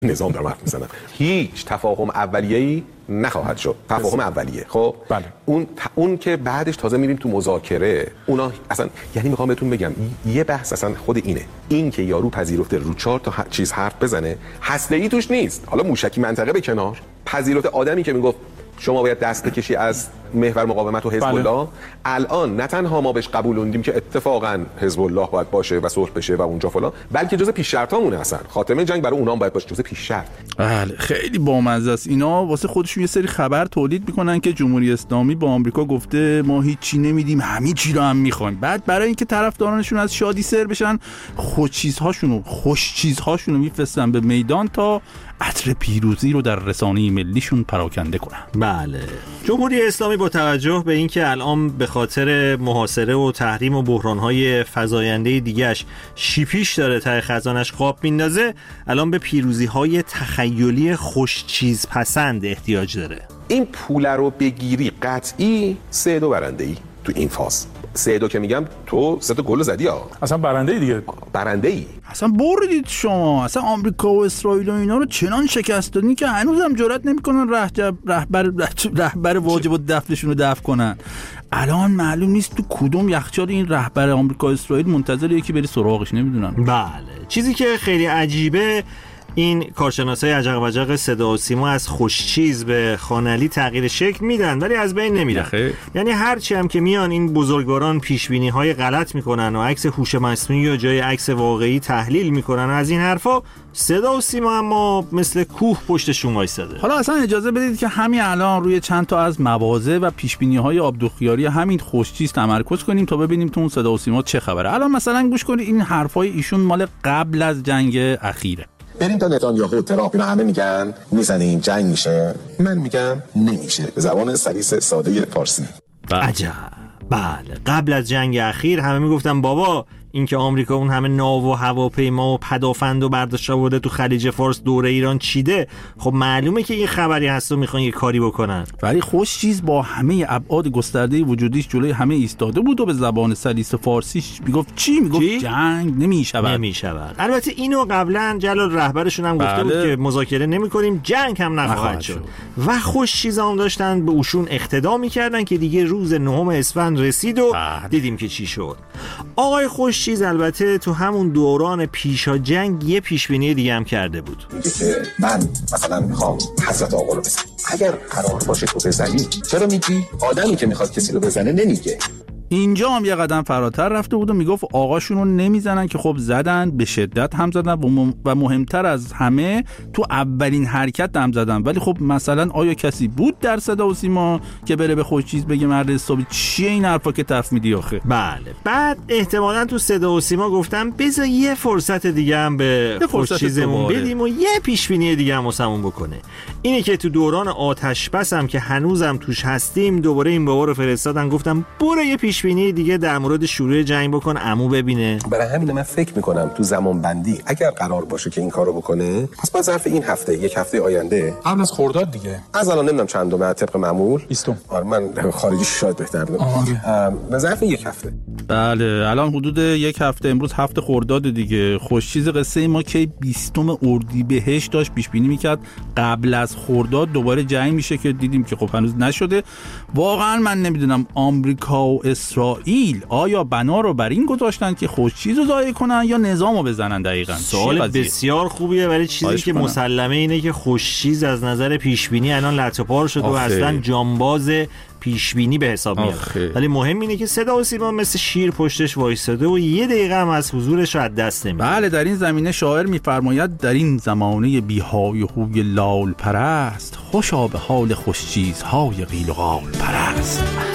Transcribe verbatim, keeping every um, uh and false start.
نظام دارم حرف میزنم، هیچ تفاهم اولیه‌ای نخواهد شد. تفاهم اولیه خب بله. اون اون که بعدش تازه میریم تو مذاکره، اونا اصلا یعنی میخوام بهتون بگم یه بحث اصلا خود اینه، این که یارو پذیرفته رو چهار تا چیز حرف بزنه، هسته‌ای توش نیست. حالا موشکی منطقه به کنار، پذیرفته آدمی که میگفت شما باید دست بکشی از محور مقاومت و حزب بله. الله، الان نه تنها ما بهش قبولوندیم که اتفاقا حزب الله باید باشه و صلح بشه و اونجا فلان، بلکه جزء پیش شرطامونه، اصلا خاتمه جنگ برای اونام باید باشه جزء پیش شرط. بله خیلی بامزه است. اینا واسه خودشون یه سری خبر تولید میکنن که جمهوری اسلامی با آمریکا گفته ما هیچی نمیدیم، همه چی رو هم میخوایم. بعد برای اینکه طرفدارانشون از شادی سر بشن، خوش چیزهاشونو خوش چیزهاشونو میفرستن به میدان تا عطر پیروزی رو در رسانه ملیشون پراکنده کنن. بله. جمهوری اسلامی با توجه به اینکه الان به خاطر محاصره و تحریم و بحران‌های فزاینده دیگه‌اش شیپیش داره ته خزانش قاب میندازه، الان به پیروزی‌های تخیلی خوش چیز پسند احتیاج داره. این پول رو بگیری قطعی سه دو برنده‌ای تو این فاز. سه دو که میگم تو سه تا گل زدی ها، اصلا برنده ای دیگه، برنده ای اصلا بردید شما. اصلا آمریکا و اسرائیل و اینا رو چنان شکست دادین که هنوزم جرئت نمیکنن رهبر رهبر رهبر واجب الدفنشون رو دفن کنن. الان معلوم نیست تو کدوم یخچال این رهبر آمریکا و اسرائیل منتظر یکی بری سراغش، نمیدونن. بله. چیزی که خیلی عجیبه، این کارشناسای عجق و جق صدا و سیما از خوشچیز به خانعلی تغییر شکل میدن ولی از بین نمیره. یعنی هرچی هم که میان این بزرگواران پیشبینی های غلط میکنن و عکس هوش مصنوعی و جای عکس واقعی تحلیل میکنن از این حرفا، صدا و سیما اما مثل کوه پشتشون وایساده. حالا اصلا اجازه بدید که همین الان روی چند تا از مواضع و پیشبینی های آبدوخیاری همین خوشچیز تمرکز کنیم تا ببینیم تو اون صدا و سیما چه خبره. الان مثلا گوش کنید، این حرفای ایشون مال قبل از جنگ اخیره. بریم تا نتانیاهو ترامپ اینا همه میگن میزنه این جنگ میشه، من میگم نمیشه، به زبان سلیس ساده فارسی. عجب. بله. قبل از جنگ اخیر همه میگفتن بابا این که آمریکا اون همه ناو و هواپیما و پدافند و برداشت آورده تو خلیج فارس دور ایران چیده، خب معلومه که یه خبری هست و میخوان یه کاری بکنن. ولی خوش چیز با همه ابعاد گسترده وجودیش جلوی همه ایستاده بود و به زبان سلیس فارسیش میگفت چی؟ میگفت چی؟ جنگ نمیشود. نمیشود. البته اینو قبلا جلال رهبرشون هم گفته بله. بود که مذاکره نمیکنیم، جنگ هم نخواهد شد. و خوش چیزا هم داشتن به اوشون اقتدا میکردن که دیگه روز نهم اسفند رسید و بله. دیدیم که چی شد. آقای خوش چیز البته تو همون دوران پیشا جنگ یه پیشبینی دیگه هم کرده بود. که من مثلا میخوام حضرت آقا رو بزنم، اگر قرار باشه تو بزنی چرا میگی؟ آدمی که میخواد کسی رو بزنه نمیگه. اینجا هم یه قدم فراتر رفته بود و میگفت آقاشون رو نمیزنن که خب زدن، به شدت هم زدن و مهمتر از همه تو اولین حرکت هم زدن. ولی خب مثلا آیا کسی بود در صدا و سیما که بره به خوش چیز بگه مرد حسابی چیه این حرفا که تف میدی آخه؟ بله. بعد احتمالاً تو صدا و سیما گفتم بذار یه فرصت دیگه هم به خوش چیزمون بدیم و یه پیشبینی دیگه هم واسمون بکنه. اینه که تو دوران آتش بس هم که هنوزم توش هستیم دوباره این بابا رو فرستادن گفتم برو یه پیشبینی دیگه در مورد شروع جنگ بکن عمو ببینه. برای همین من فکر میکنم تو زمان بندی اگر قرار باشه که این کارو بکنه، پس با ظرف این هفته یک هفته آینده قبل از خرداد دیگه، از الان نمیدونم چندم طبق معمول بیستم. آره من خارجی شاید بهتر بدونم، به ظرف یک هفته. بله الان حدود یک هفته، امروز هفته خرداد دیگه. خوش چیز قصه ما که بیستم اردیبهشت داشت پیش بینی میکرد قبل از خرداد دوباره جنگ میشه که دیدیم که خب هنوز نشده. واقعا من نمیدونم آمریکا و اسرائیل آیا بنا رو بر این گذاشتن که خوش چیز رو ضایع کنن یا نظام رو بزنن؟ دقیقاً سوال بسیار خوبیه، ولی چیزی که کنم. مسلمه اینه که خوش چیز از نظر پیشبینی الان لطپار شده و اصلا جانباز پیشبینی به حساب میاد. ولی مهم اینه که صدا و سیما مثل شیر پشتش وایساده و یه دقیقه هم از حضورش از دست نمیده. بله در این زمینه شاعر میفرماید در این زمانه بی‌های خوی لال پرست، خوشا به حال خوش چیزهای قیل و قال پرست.